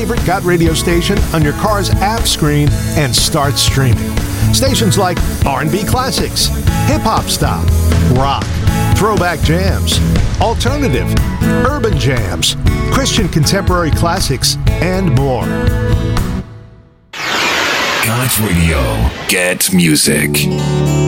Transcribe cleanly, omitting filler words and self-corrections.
favorite Got Radio station on your car's app screen and start streaming. Stations like R&B classics, hip-hop style, rock, throwback jams, alternative, urban jams, Christian contemporary classics, and more. Got Radio. Get music.